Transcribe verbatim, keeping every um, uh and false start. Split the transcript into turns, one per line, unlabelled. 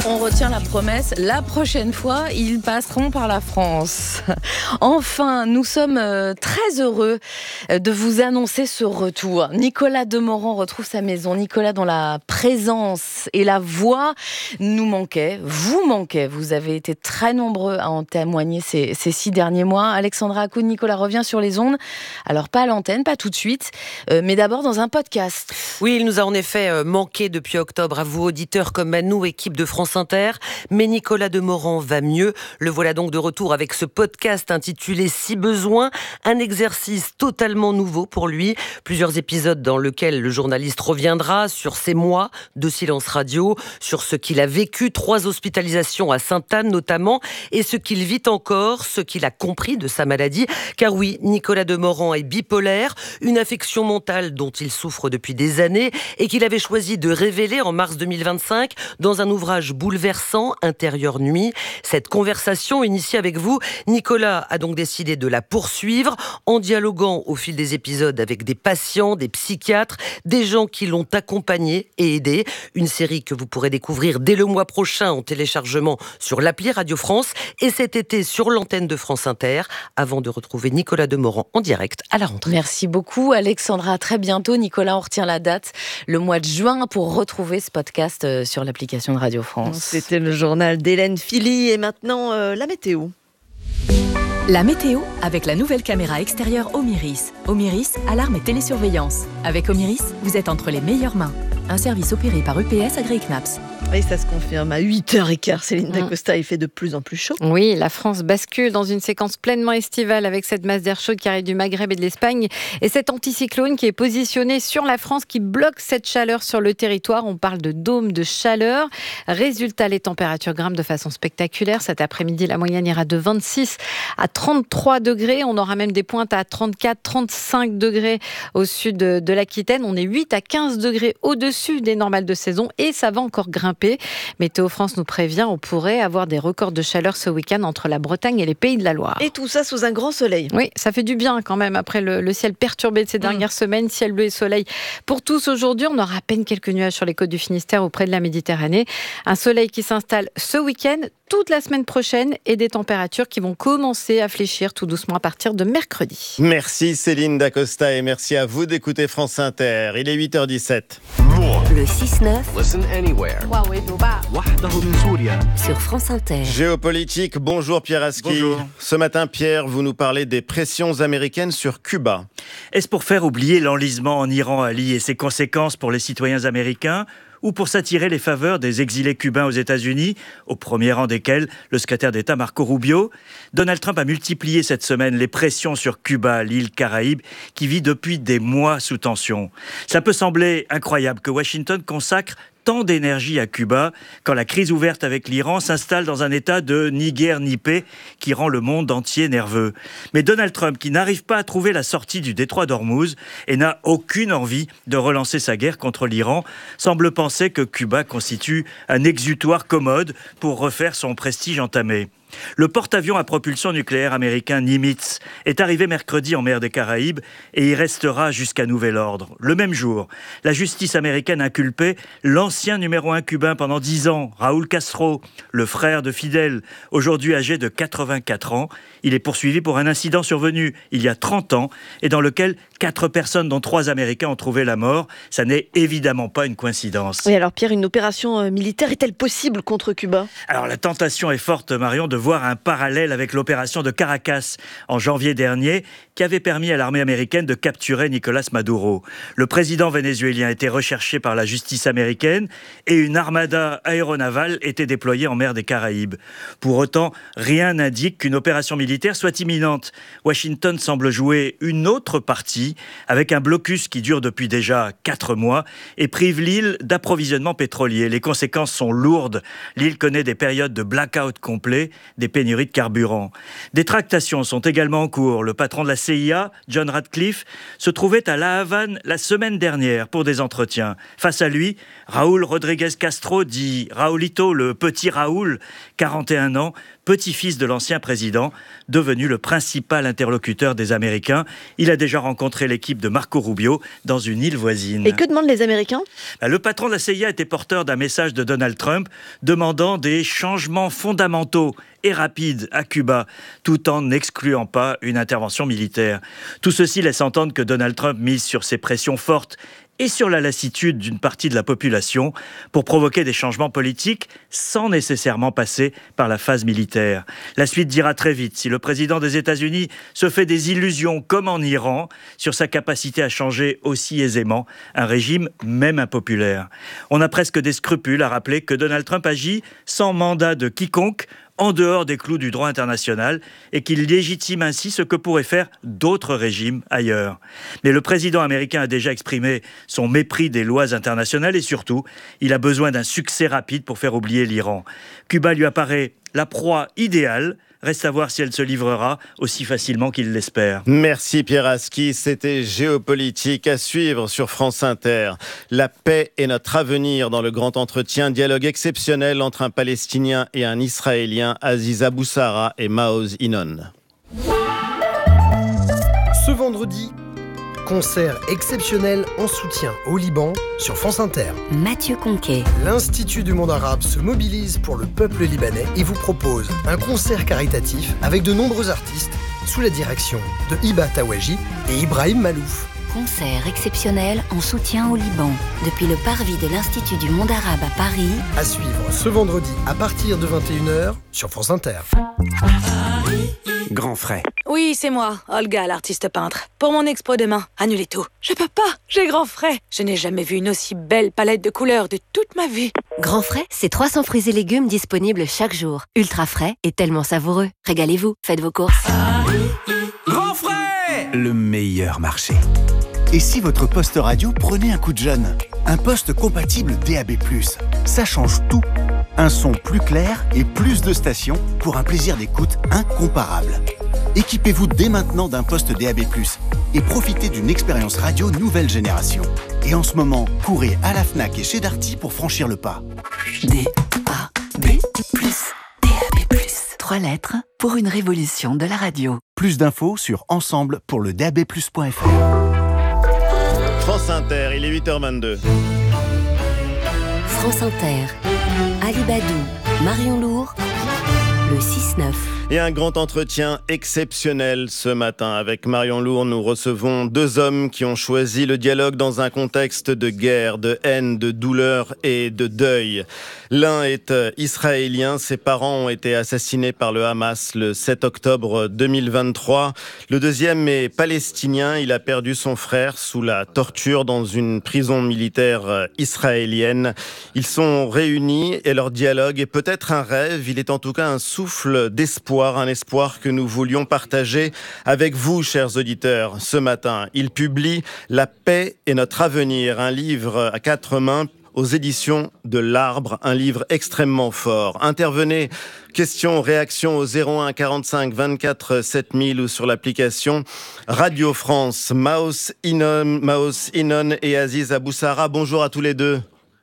On retient la promesse, la prochaine fois, ils passeront par la France. Enfin, nous sommes très heureux de vous annoncer ce retour. Nicolas Demorand retrouve sa maison. Nicolas, dont la présence et la voix nous manquaient, vous manquaient. Vous avez été très nombreux à en témoigner ces, ces six derniers mois. Alexandra Akoun, Nicolas revient sur les ondes. Alors, pas à l'antenne, pas tout de suite, mais d'abord dans un podcast.
Oui, il nous a en effet manqué depuis octobre, à vous auditeurs comme à nous, équipe de France Inter. Mais Nicolas Demorand va mieux. Le voilà donc de retour avec ce podcast intitulé « Si besoin », un exercice totalement nouveau pour lui. Plusieurs épisodes dans lesquels le journaliste reviendra sur ses mois de silence radio, sur ce qu'il a vécu, trois hospitalisations à Sainte-Anne notamment, et ce qu'il vit encore, ce qu'il a compris de sa maladie. Car oui, Nicolas Demorand est bipolaire, une affection mentale dont il souffre depuis des années et qu'il avait choisi de révéler en mars deux mille vingt-cinq dans un ouvrage bouleversant, Intérieure nuit. Cette conversation initiée avec vous, Nicolas a donc décidé de la poursuivre en dialoguant au fil des épisodes avec des patients, des psychiatres, des gens qui l'ont accompagné et aidé. Une série que vous pourrez découvrir dès le mois prochain en téléchargement sur l'appli Radio France et cet été sur l'antenne de France Inter, avant de retrouver Nicolas Demorand en direct à la rentrée.
Merci beaucoup Alexandra, à très bientôt. Nicolas, on retient la date, le mois de juin, pour retrouver ce podcast sur l'application de Radio France.
C'était le journal d'Hélène Philly et maintenant euh, la météo.
La météo avec la nouvelle caméra extérieure Omiris. Omiris, alarme et télésurveillance. Avec Omiris, vous êtes entre les meilleures mains. Un service opéré par U P S AgriCnaps.
Et ça se confirme à huit heures quinze. Céline Dacosta, il fait de plus en plus chaud.
Oui, la France bascule dans une séquence pleinement estivale avec cette masse d'air chaud qui arrive du Maghreb et de l'Espagne et cet anticyclone qui est positionné sur la France qui bloque cette chaleur sur le territoire. On parle de dôme de chaleur. Résultat, les températures grimpent de façon spectaculaire. Cet après-midi, la moyenne ira de vingt-six à trente-trois degrés. On aura même des pointes à trente-quatre, trente-cinq degrés au sud de, de l'Aquitaine. On est huit à quinze degrés au-dessus des normales de saison et ça va encore grimper. Météo France nous prévient, on pourrait avoir des records de chaleur ce week-end entre la Bretagne et les Pays de la Loire.
Et tout ça sous un grand soleil.
Oui, ça fait du bien quand même après le, le ciel perturbé de ces dernières mmh. semaines. Ciel bleu et soleil pour tous aujourd'hui. On aura à peine quelques nuages sur les côtes du Finistère auprès de la Méditerranée. Un soleil qui s'installe ce week-end, toute la semaine prochaine et des températures qui vont commencer à fléchir tout doucement à partir de mercredi.
Merci Céline Dacosta et merci à vous d'écouter France Inter. Il est huit heures dix-sept.
Le six neuf.
Listen anywhere.
Sur France Inter.
Géopolitique, bonjour Pierre Aski.
Bonjour.
Ce matin, Pierre, vous nous parlez des pressions américaines sur Cuba.
Est-ce pour faire oublier l'enlisement en Iran, Ali, et ses conséquences pour les citoyens américains ? Ou pour s'attirer les faveurs des exilés cubains aux États-Unis, au premier rang desquels le secrétaire d'État Marco Rubio? Donald Trump a multiplié cette semaine les pressions sur Cuba, l'île Caraïbe, qui vit depuis des mois sous tension. Ça peut sembler incroyable que Washington consacre tant d'énergie à Cuba quand la crise ouverte avec l'Iran s'installe dans un état de ni guerre ni paix qui rend le monde entier nerveux. Mais Donald Trump, qui n'arrive pas à trouver la sortie du détroit d'Ormuz et n'a aucune envie de relancer sa guerre contre l'Iran, semble penser que Cuba constitue un exutoire commode pour refaire son prestige entamé. Le porte-avions à propulsion nucléaire américain Nimitz est arrivé mercredi en mer des Caraïbes et y restera jusqu'à nouvel ordre. Le même jour, la justice américaine inculpait l'ancien numéro un cubain pendant dix ans, Raúl Castro, le frère de Fidel, aujourd'hui âgé de quatre-vingt-quatre ans. Il est poursuivi pour un incident survenu il y a trente ans et dans lequel quatre personnes, dont trois Américains, ont trouvé la mort. Ça n'est évidemment pas une coïncidence.
Oui, alors Pierre, une opération militaire est-elle possible contre Cuba ?
Alors la tentation est forte, Marion, de voir un parallèle avec l'opération de Caracas en janvier dernier, qui avait permis à l'armée américaine de capturer Nicolás Maduro. Le président vénézuélien était recherché par la justice américaine et une armada aéronavale était déployée en mer des Caraïbes. Pour autant, rien n'indique qu'une opération militaire soit imminente. Washington semble jouer une autre partie avec un blocus qui dure depuis déjà quatre mois et prive l'île d'approvisionnement pétrolier. Les conséquences sont lourdes. L'île connaît des périodes de blackout complet, des pénuries de carburant. Des tractations sont également en cours. Le patron de la C I A, John Ratcliffe, se trouvait à La Havane la semaine dernière pour des entretiens. Face à lui, Raúl Rodríguez Castro, dit Raúlito, le petit Raúl, quarante et un ans, petit-fils de l'ancien président, devenu le principal interlocuteur des Américains. Il a déjà rencontré l'équipe de Marco Rubio dans une île voisine.
Et que demandent les Américains ?
Le patron de la C I A était porteur d'un message de Donald Trump demandant des changements fondamentaux et rapides à Cuba, tout en n'excluant pas une intervention militaire. Tout ceci laisse entendre que Donald Trump mise sur ces pressions fortes et sur la lassitude d'une partie de la population pour provoquer des changements politiques sans nécessairement passer par la phase militaire. La suite dira très vite si le président des États-Unis se fait des illusions comme en Iran sur sa capacité à changer aussi aisément un régime même impopulaire. On a presque des scrupules à rappeler que Donald Trump agit sans mandat de quiconque, en dehors des clous du droit international et qu'il légitime ainsi ce que pourraient faire d'autres régimes ailleurs. Mais le président américain a déjà exprimé son mépris des lois internationales et surtout, il a besoin d'un succès rapide pour faire oublier l'Iran. Cuba lui apparaît la proie idéale. Reste à voir si elle se livrera aussi facilement qu'il l'espère.
Merci Pierre Aski, c'était Géopolitique à suivre sur France Inter. La paix est notre avenir dans le grand entretien, dialogue exceptionnel entre un Palestinien et un Israélien, Aziz Aboussara et Maoz Inon.
Ce vendredi, concert exceptionnel en soutien au Liban sur France Inter.
Mathieu Conquet.
L'Institut du monde arabe se mobilise pour le peuple libanais et vous propose un concert caritatif avec de nombreux artistes sous la direction de Hiba Tawaji et Ibrahim Malouf.
Concert exceptionnel en soutien au Liban depuis le parvis de l'Institut du monde arabe à Paris.
À suivre ce vendredi à partir de vingt et une heures sur France Inter.
Grand frais.
Oui, c'est moi, Olga, l'artiste peintre. Pour mon expo demain, annulez tout. Je peux pas, j'ai grand frais. Je n'ai jamais vu une aussi belle palette de couleurs de toute ma vie.
Grand frais, c'est trois cents fruits et légumes disponibles chaque jour. Ultra frais et tellement savoureux. Régalez-vous, faites vos courses.
Grand frais,
le meilleur marché. Et si votre poste radio prenait un coup de jeune ? Un poste compatible D A B plus. Ça change tout. Un son plus clair et plus de stations pour un plaisir d'écoute incomparable. Équipez-vous dès maintenant d'un poste D A B plus et profitez d'une expérience radio nouvelle génération. Et en ce moment, courez à la Fnac et chez Darty pour franchir le pas.
D A B plus. D A B plus. Trois lettres pour une révolution de la radio.
Plus d'infos sur ensemble pour le D A B plus point F R.
France Inter, il est huit heures vingt-deux.
France Inter. Ali Badou, Marion Lourd, le six neuf.
Et un grand entretien exceptionnel ce matin. Avec Marion Lourd, nous recevons deux hommes qui ont choisi le dialogue dans un contexte de guerre, de haine, de douleur et de deuil. L'un est israélien, ses parents ont été assassinés par le Hamas le sept octobre deux mille vingt-trois. Le deuxième est palestinien, il a perdu son frère sous la torture dans une prison militaire israélienne. Ils sont réunis et leur dialogue est peut-être un rêve, il est en tout cas un souffle d'espoir. Un espoir que nous voulions partager avec vous, chers auditeurs, ce matin. Il publie « La paix est notre avenir », un livre à quatre mains aux éditions de l'Arbre, un livre extrêmement fort. Intervenez, questions, réactions au zéro un quarante-cinq vingt-quatre sept mille ou sur l'application Radio France. Maoz Inon, Maoz Inon et Aziz Aboussara, bonjour à tous les deux.